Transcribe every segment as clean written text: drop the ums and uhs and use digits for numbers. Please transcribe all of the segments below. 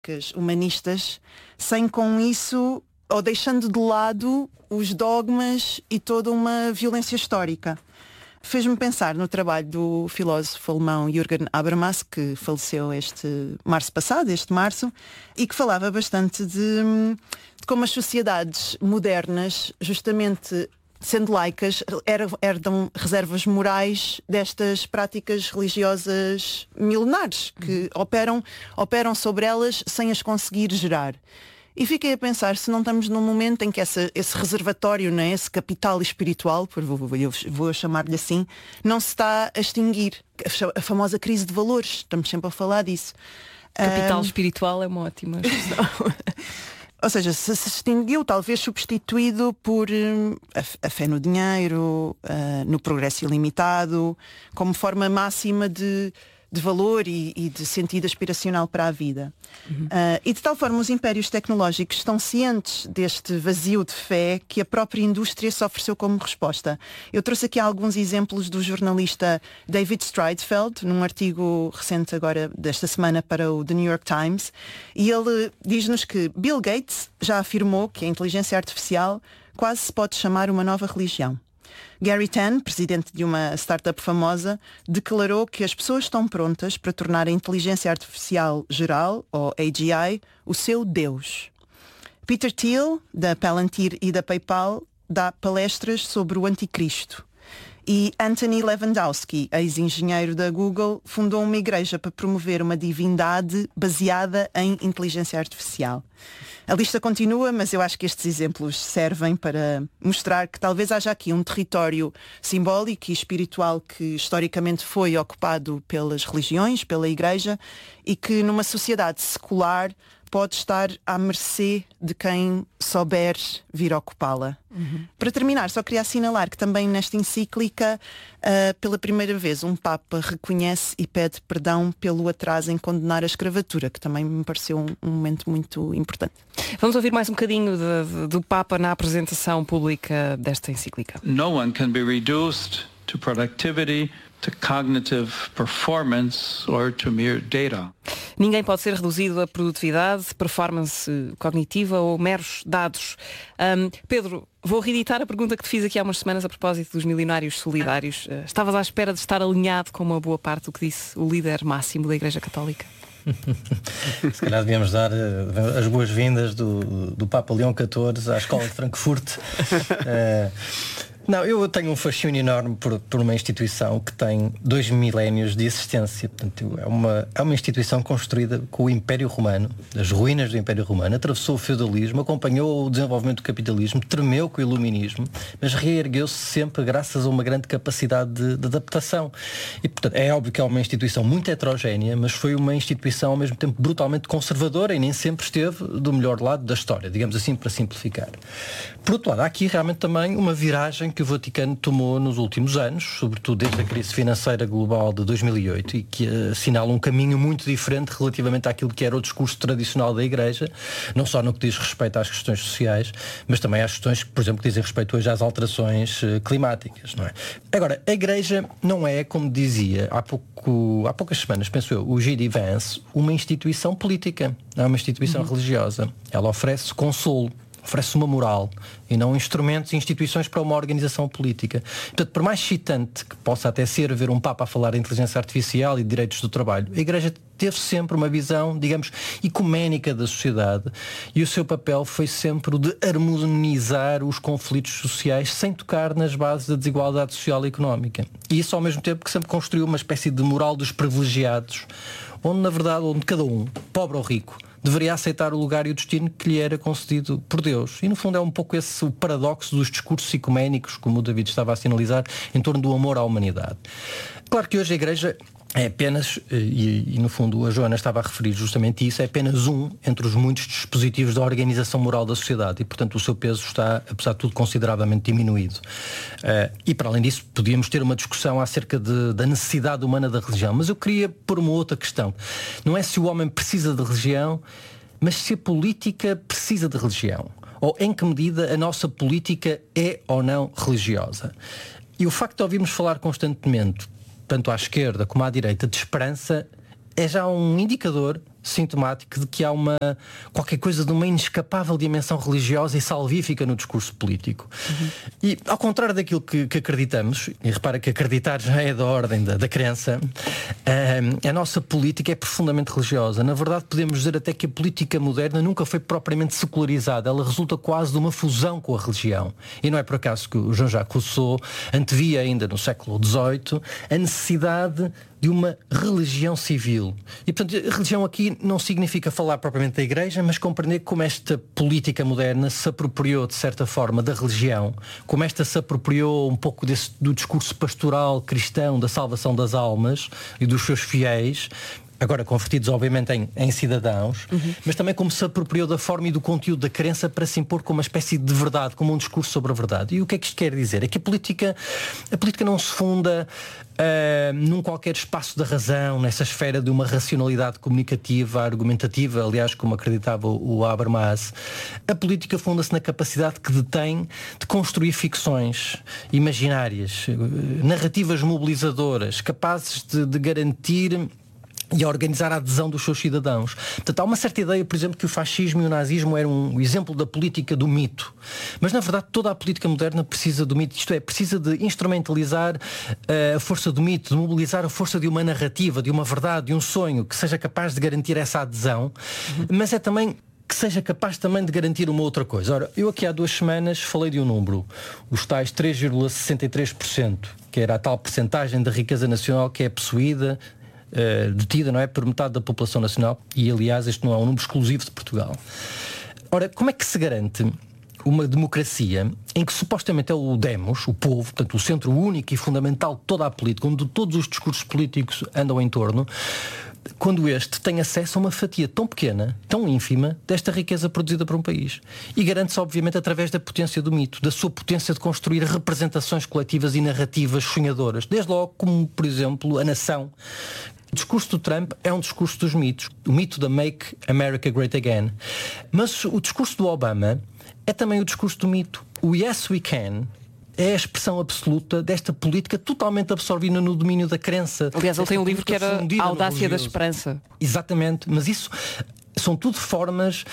práticas humanistas, sem com isso, ou deixando de lado os dogmas e toda uma violência histórica. Fez-me pensar no trabalho do filósofo alemão Jürgen Habermas, que faleceu este março, e que falava bastante de como as sociedades modernas, justamente sendo laicas, herdam reservas morais destas práticas religiosas milenares, que operam sobre elas sem as conseguir gerar. E fiquei a pensar se não estamos num momento em que esse reservatório, né, esse capital espiritual, vou chamar-lhe assim, não se está a extinguir. A famosa crise de valores, estamos sempre a falar disso. Capital espiritual é uma ótima expressão. Ou seja, se extinguiu, talvez substituído por a fé no dinheiro, no progresso ilimitado, como forma máxima de valor e de sentido aspiracional para a vida. E de tal forma os impérios tecnológicos estão cientes deste vazio de fé que a própria indústria se ofereceu como resposta. Eu trouxe aqui alguns exemplos do jornalista David Streitfeld, num artigo recente agora desta semana para o The New York Times, e ele diz-nos que Bill Gates já afirmou que a inteligência artificial quase se pode chamar uma nova religião. Gary Tan, presidente de uma startup famosa, declarou que as pessoas estão prontas para tornar a inteligência artificial geral, ou AGI, o seu Deus. Peter Thiel, da Palantir e da PayPal, dá palestras sobre o anticristo. E Anthony Levandowski, ex-engenheiro da Google, fundou uma igreja para promover uma divindade baseada em inteligência artificial. A lista continua, mas eu acho que estes exemplos servem para mostrar que talvez haja aqui um território simbólico e espiritual que historicamente foi ocupado pelas religiões, pela igreja, e que numa sociedade secular pode estar à mercê de quem souber vir ocupá-la. Para terminar, só queria assinalar que também nesta encíclica, pela primeira vez, um Papa reconhece e pede perdão pelo atraso em condenar a escravatura, que também me pareceu um momento muito importante. Vamos ouvir mais um bocadinho do Papa na apresentação pública desta encíclica. No one can be reduced to productivity, to cognitive performance or to mere data. Ninguém pode ser reduzido a produtividade, performance cognitiva ou meros dados. Pedro, vou reeditar a pergunta que te fiz aqui há umas semanas a propósito dos milionários solidários. Estavas à espera de estar alinhado com uma boa parte do que disse o líder máximo da Igreja Católica? Se calhar devíamos dar as boas-vindas do Papa Leão XIV à Escola de Frankfurt. Não, eu tenho um fascínio enorme por uma instituição que tem 2 milénios de existência. Portanto, é uma instituição construída com o Império Romano, as ruínas do Império Romano, atravessou o feudalismo, acompanhou o desenvolvimento do capitalismo, tremeu com o iluminismo, mas reergueu-se sempre graças a uma grande capacidade de adaptação. E, portanto, é óbvio que é uma instituição muito heterogénea, mas foi uma instituição ao mesmo tempo brutalmente conservadora e nem sempre esteve do melhor lado da história, digamos assim, para simplificar. Por outro lado, há aqui realmente também uma viragem que o Vaticano tomou nos últimos anos, sobretudo desde a crise financeira global de 2008, e que assinala um caminho muito diferente relativamente àquilo que era o discurso tradicional da Igreja, não só no que diz respeito às questões sociais, mas também às questões, por exemplo, que dizem respeito hoje às alterações climáticas, não é? Agora, a Igreja não é, como dizia há poucas semanas, penso eu, o J.D. Vance, uma instituição política, não é uma instituição religiosa. Ela oferece consolo, oferece uma moral e não instrumentos e instituições para uma organização política. Portanto, por mais excitante que possa até ser ver um Papa a falar de inteligência artificial e de direitos do trabalho, a Igreja teve sempre uma visão, digamos, ecuménica da sociedade, e o seu papel foi sempre o de harmonizar os conflitos sociais sem tocar nas bases da desigualdade social e económica. E isso ao mesmo tempo que sempre construiu uma espécie de moral dos privilegiados, onde na verdade, onde cada um, pobre ou rico, deveria aceitar o lugar e o destino que lhe era concedido por Deus. E no fundo é um pouco esse o paradoxo dos discursos ecuménicos, como o David estava a sinalizar, em torno do amor à humanidade. Claro que hoje a Igreja é apenas, e no fundo a Joana estava a referir justamente isso, é apenas um entre os muitos dispositivos da organização moral da sociedade e, portanto, o seu peso está, apesar de tudo, consideravelmente diminuído. E, para além disso, podíamos ter uma discussão acerca da necessidade humana da religião, mas eu queria pôr uma outra questão. Não é se o homem precisa de religião, mas se a política precisa de religião. Ou em que medida a nossa política é ou não religiosa. E o facto de ouvirmos falar constantemente, tanto à esquerda como à direita, de esperança, é já um indicador sintomático de que há qualquer coisa de uma inescapável dimensão religiosa e salvífica no discurso político. E ao contrário daquilo que acreditamos, e repara que acreditar já é da ordem da crença, a nossa política é profundamente religiosa. Na verdade, podemos dizer até que a política moderna nunca foi propriamente secularizada. Ela resulta quase de uma fusão com a religião. E não é por acaso que o Jean-Jacques Rousseau antevia ainda no século XVIII a necessidade de uma religião civil. E, portanto, a religião aqui não significa falar propriamente da Igreja, mas compreender como esta política moderna se apropriou, de certa forma, da religião, como esta se apropriou um pouco do discurso pastoral cristão da salvação das almas e dos seus fiéis, agora convertidos obviamente em cidadãos, mas também como se apropriou da forma e do conteúdo da crença para se impor como uma espécie de verdade, como um discurso sobre a verdade. E o que é que isto quer dizer? É que a política não se funda num qualquer espaço da razão, nessa esfera de uma racionalidade comunicativa, argumentativa, aliás, como acreditava o Habermas. A política funda-se na capacidade que detém de construir ficções imaginárias, narrativas mobilizadoras, capazes de garantir e a organizar a adesão dos seus cidadãos. Portanto, há uma certa ideia, por exemplo, que o fascismo e o nazismo eram um exemplo da política do mito. Mas, na verdade, toda a política moderna precisa do mito. Isto é, precisa de instrumentalizar a força do mito, de mobilizar a força de uma narrativa, de uma verdade, de um sonho, que seja capaz de garantir essa adesão, mas é também que seja capaz também de garantir uma outra coisa. Ora, eu aqui há 2 semanas falei de um número, os tais 3,63%, que era a tal percentagem da riqueza nacional que é possuída, detida, não é, por metade da população nacional, e aliás este não é um número exclusivo de Portugal. Ora, como é que se garante uma democracia em que supostamente é o demos, o povo, portanto o centro único e fundamental de toda a política, onde todos os discursos políticos andam em torno, quando este tem acesso a uma fatia tão pequena, tão ínfima, desta riqueza produzida por um país? E garante-se, obviamente, através da potência do mito, da sua potência de construir representações coletivas e narrativas sonhadoras, desde logo como, por exemplo, a nação. O discurso do Trump é um discurso dos mitos, o mito da Make America Great Again. Mas o discurso do Obama é também o discurso do mito. O Yes We Can é a expressão absoluta desta política totalmente absorvida no domínio da crença. Aliás, ele tem um livro que era A Audácia da Esperança. Exatamente, mas isso são tudo formas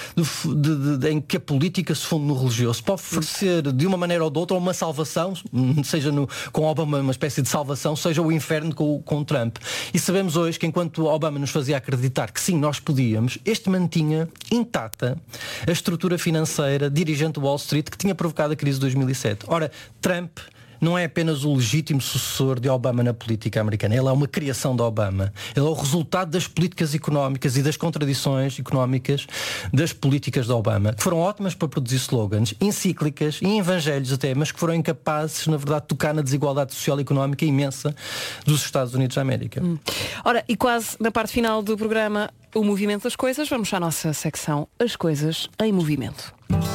em que a política se funde no religioso. Pode oferecer de uma maneira ou de outra uma salvação, seja com Obama uma espécie de salvação, seja o inferno com Trump. E sabemos hoje que enquanto Obama nos fazia acreditar que sim, nós podíamos, este mantinha intacta a estrutura financeira dirigente do Wall Street que tinha provocado a crise de 2007. Ora, Trump não é apenas o legítimo sucessor de Obama na política americana. Ele é uma criação de Obama. Ele é o resultado das políticas económicas e das contradições económicas das políticas de Obama, que foram ótimas para produzir slogans, encíclicas e evangelhos até, mas que foram incapazes, na verdade, de tocar na desigualdade social e económica imensa dos Estados Unidos da América. Ora, e quase na parte final do programa, o movimento das coisas, vamos à nossa secção As Coisas em Movimento.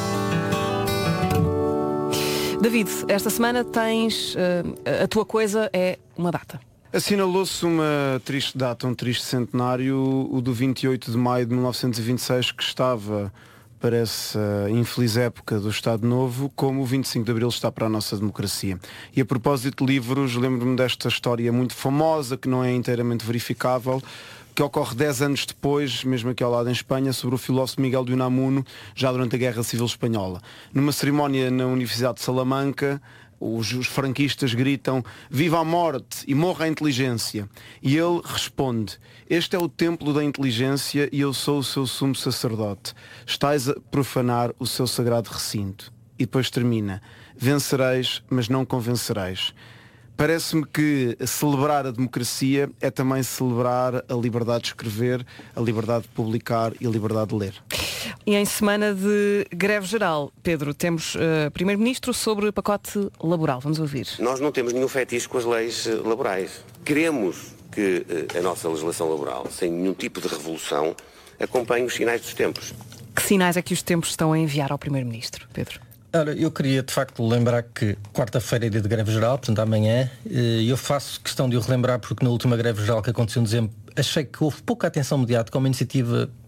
David, esta semana tens, a tua coisa é uma data. Assinalou-se uma triste data, um triste centenário, o do 28 de maio de 1926, que estava para essa infeliz época do Estado Novo, como o 25 de Abril está para a nossa democracia. E a propósito de livros, lembro-me desta história muito famosa, que não é inteiramente verificável, que ocorre 10 anos depois, mesmo aqui ao lado em Espanha, sobre o filósofo Miguel de Unamuno, já durante a Guerra Civil Espanhola. Numa cerimónia na Universidade de Salamanca, os franquistas gritam "Viva a morte e morra a inteligência". E ele responde: "Este é o templo da inteligência e eu sou o seu sumo sacerdote. Estais a profanar o seu sagrado recinto". E depois termina: "Vencereis, mas não convencereis". Parece-me que celebrar a democracia é também celebrar a liberdade de escrever, a liberdade de publicar e a liberdade de ler. E em semana de greve geral, Pedro, temos Primeiro-Ministro sobre o pacote laboral. Vamos ouvir. Nós não temos nenhum fetiche com as leis laborais. Queremos que a nossa legislação laboral, sem nenhum tipo de revolução, acompanhe os sinais dos tempos. Que sinais é que os tempos estão a enviar ao Primeiro-Ministro, Pedro? Ora, eu queria de facto lembrar que quarta-feira é dia de greve geral, portanto amanhã, e eu faço questão de o relembrar porque na última greve geral que aconteceu em dezembro achei que houve pouca atenção mediática, uma iniciativa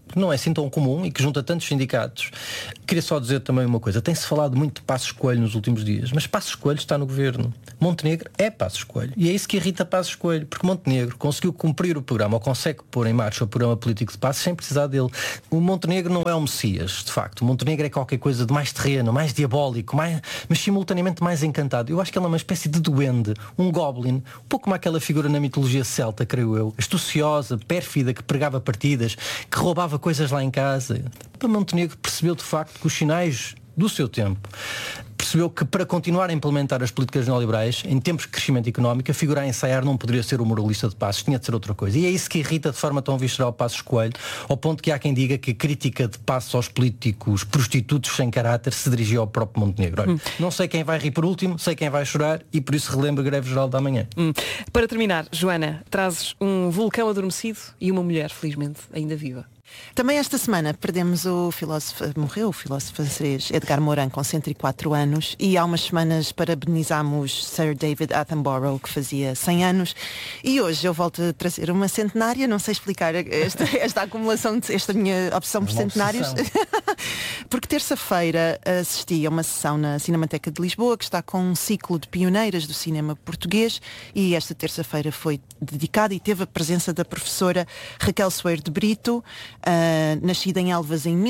que não é assim tão comum e que junta tantos sindicatos. Queria só dizer também uma coisa. Tem-se falado muito de Passos Coelho nos últimos dias, mas Passos Coelho está no governo. Montenegro é Passos Coelho. E é isso que irrita Passos Coelho, porque Montenegro conseguiu cumprir o programa, ou consegue pôr em marcha o programa político de Passos sem precisar dele. O Montenegro não é um Messias, de facto. O Montenegro é qualquer coisa de mais terreno, mais diabólico, mas simultaneamente mais encantado. Eu acho que ele é uma espécie de duende, um goblin, um pouco como aquela figura na mitologia celta, creio eu. Astuciosa, pérfida, que pregava partidas, que roubava coisas lá em casa. Para Montenegro percebeu de facto que os sinais do seu tempo, percebeu que para continuar a implementar as políticas neoliberais em tempos de crescimento económico, a figura a ensaiar não poderia ser o moralista de Passos, tinha de ser outra coisa. E é isso que irrita de forma tão visceral Passos Coelho, ao ponto que há quem diga que a crítica de Passos aos políticos prostitutos sem caráter se dirigia ao próprio Montenegro. Olha, não sei quem vai rir por último, sei quem vai chorar e por isso relembro a greve geral da manhã. Para terminar, Joana, trazes um vulcão adormecido e uma mulher, felizmente, ainda viva. Também esta semana perdemos morreu o filósofo francês Edgar Morin com 104 anos e há umas semanas parabenizámos Sir David Attenborough, que fazia 100 anos, e hoje eu volto a trazer uma centenária, não sei explicar esta acumulação, esta minha obsessão por centenários, porque terça-feira assisti a uma sessão na Cinemateca de Lisboa que está com um ciclo de pioneiras do cinema português e esta terça-feira foi dedicada e teve a presença da professora Raquel Soeiro de Brito, nascida em Elvas em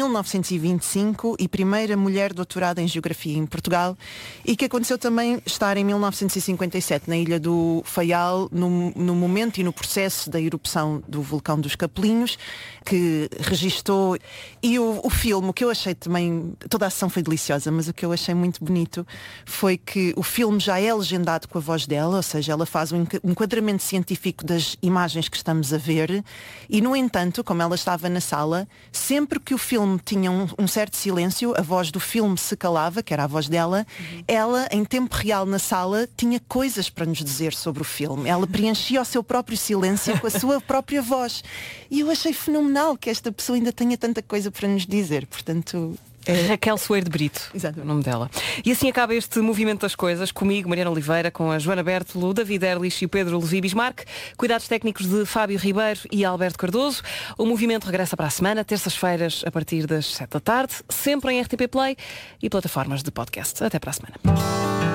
1925 e primeira mulher doutorada em Geografia em Portugal, e que aconteceu também estar em 1957 na Ilha do Faial, no momento e no processo da erupção do vulcão dos Capelinhos, que registou. E o filme, o que eu achei também, toda a sessão foi deliciosa, mas o que eu achei muito bonito foi que o filme já é legendado com a voz dela, ou seja, ela faz um enquadramento científico das imagens que estamos a ver e, no entanto, como ela estava na sala, sempre que o filme tinha um certo silêncio, a voz do filme se calava, que era a voz dela, ela, em tempo real na sala, tinha coisas para nos dizer sobre o filme. Ela preenchia o seu próprio silêncio com a sua própria voz. E eu achei fenomenal que esta pessoa ainda tenha tanta coisa para nos dizer. Portanto... Raquel Soeiro de Brito, exato, o nome dela. E assim acaba este movimento das coisas, comigo, Mariana Oliveira, com a Joana Bertolo, o David Erlich e o Pedro Levi Bismarck, cuidados técnicos de Fábio Ribeiro e Alberto Cardoso. O movimento regressa para a semana, terças-feiras, a partir das 7 da tarde, sempre em RTP Play e plataformas de podcast. Até para a semana.